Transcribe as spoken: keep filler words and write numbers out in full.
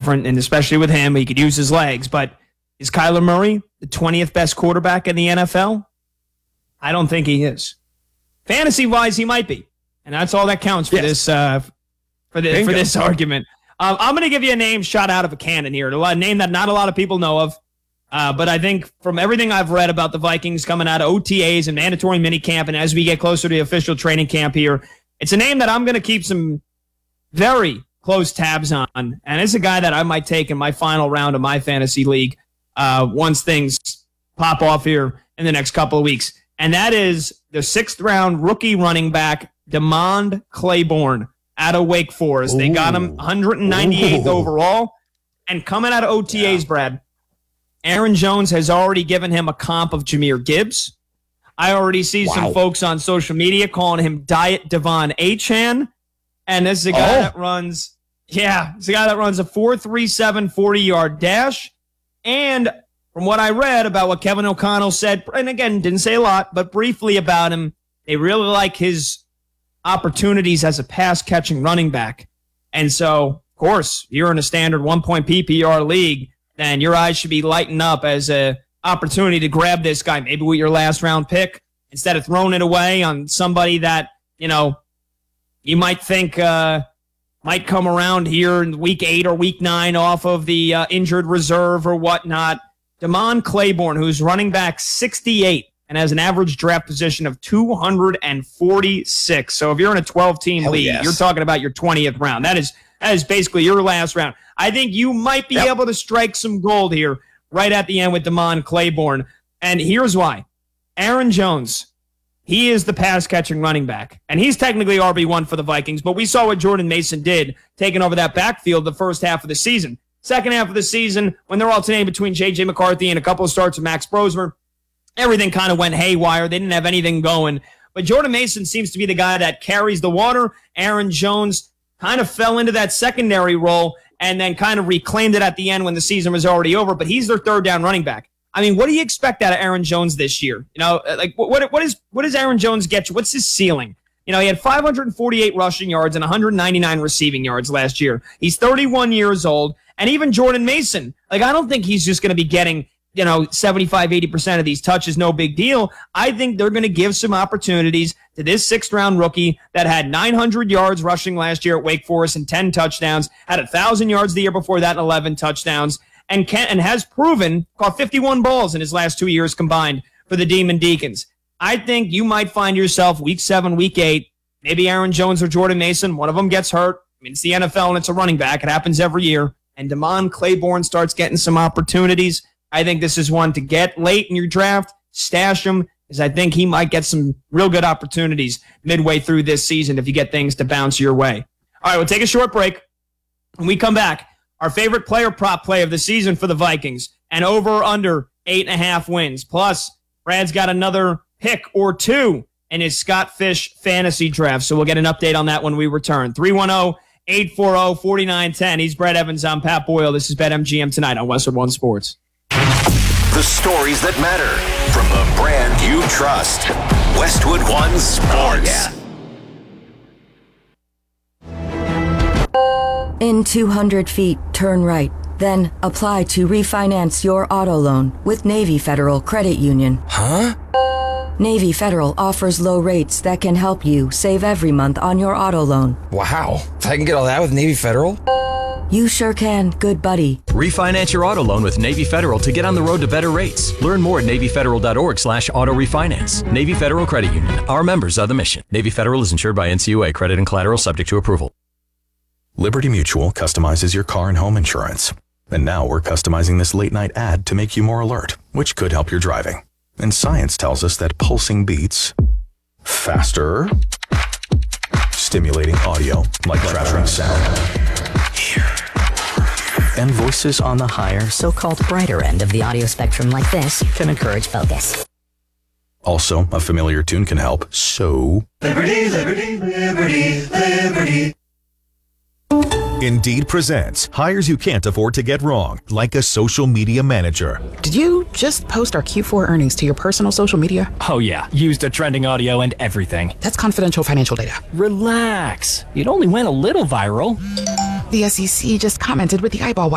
different, and especially with him, he could use his legs. But is Kyler Murray the twentieth best quarterback in the N F L? I don't think he is. Fantasy-wise, he might be, and that's all that counts for yes. this uh, for, the, for this argument. Um, I'm going to give you a name shot out of a cannon here, a name that not a lot of people know of, uh, but I think from everything I've read about the Vikings coming out of O T As and mandatory minicamp, and as we get closer to the official training camp here, it's a name that I'm going to keep some very close tabs on, and it's a guy that I might take in my final round of my fantasy league uh, once things pop off here in the next couple of weeks, and that is the sixth round rookie running back, Demond Claiborne, out of Wake Forest. Ooh. They got him one hundred ninety-eighth Ooh. Overall, and coming out of O T As, yeah. Brad, Aaron Jones has already given him a comp of Jahmyr Gibbs. I already see wow. some folks on social media calling him Diet Devon Achane. And this is a guy oh. that runs, yeah, it's a guy that runs a four three seven forty-yard dash. And from what I read about what Kevin O'Connell said, and again, didn't say a lot, but briefly about him, they really like his opportunities as a pass-catching running back. And so, of course, you're in a standard one-point P P R league, then your eyes should be lighting up as a opportunity to grab this guy, maybe with your last-round pick, instead of throwing it away on somebody that, you know, you might think uh, might come around here in week eight or week nine off of the uh, injured reserve or whatnot. Demond Claiborne, who's running back sixty-eight and has an average draft position of two hundred forty-six. So if you're in a twelve-team league, yes. you're talking about your twentieth round. That is that is basically your last round. I think you might be yep. able to strike some gold here right at the end with Demond Claiborne. And here's why. Aaron Jones, he is the pass-catching running back, and he's technically R B one for the Vikings, but we saw what Jordan Mason did taking over that backfield the first half of the season. Second half of the season, when they're alternating between J J McCarthy and a couple of starts of Max Brosmer, everything kind of went haywire. They didn't have anything going. But Jordan Mason seems to be the guy that carries the water. Aaron Jones kind of fell into that secondary role and then kind of reclaimed it at the end when the season was already over, but he's their third down running back. I mean, what do you expect out of Aaron Jones this year? You know, like what what is what does Aaron Jones get you? What's his ceiling? You know, he had five hundred forty-eight rushing yards and one hundred ninety-nine receiving yards last year. He's thirty-one years old, and even Jordan Mason, like I don't think he's just going to be getting, you know, seventy-five, eighty percent of these touches, no big deal. I think they're going to give some opportunities to this sixth round rookie that had nine hundred yards rushing last year at Wake Forest and ten touchdowns, had one thousand yards the year before that and eleven touchdowns. And can and has proven, caught fifty-one balls in his last two years combined for the Demon Deacons. I think you might find yourself week seven, week eight, maybe Aaron Jones or Jordan Mason, one of them gets hurt. I mean, it's the N F L and it's a running back. It happens every year. And Demond Claiborne starts getting some opportunities. I think this is one to get late in your draft, stash him, because I think he might get some real good opportunities midway through this season if you get things to bounce your way. All right, we'll take a short break. When we come back, our favorite player prop play of the season for the Vikings, and over or under eight and a half wins. Plus, Brad's got another pick or two in his Scott Fish fantasy draft, so we'll get an update on that when we return. three one zero, eight four zero, four nine one zero. He's Brad Evans. I'm Pat Boyle. This is BetMGM Tonight on Westwood One Sports. The stories that matter from the brand you trust. Westwood One Sports. Oh, yeah. In two hundred feet, turn right. Then apply to refinance your auto loan with Navy Federal Credit Union. Huh? Navy Federal offers low rates that can help you save every month on your auto loan. Wow. I can get all that with Navy Federal? You sure can, good buddy. Refinance your auto loan with Navy Federal to get on the road to better rates. Learn more at NavyFederal.org slash auto refinance. Navy Federal Credit Union. Our members are the mission. Navy Federal is insured by N C U A. Credit and collateral subject to approval. Liberty Mutual customizes your car and home insurance. And now we're customizing this late night ad to make you more alert, which could help your driving. And science tells us that pulsing beats, faster, stimulating audio like traveling sound, here, and voices on the higher, so-called brighter end of the audio spectrum like this can encourage focus. Also, a familiar tune can help, so... Liberty, liberty, liberty, liberty. Indeed presents hires you can't afford to get wrong, like a social media manager. Did you just post our Q four earnings to your personal social media? Oh yeah, used the trending audio and everything. That's confidential financial data. Relax. It only went a little viral. The S E C just commented with the eyeball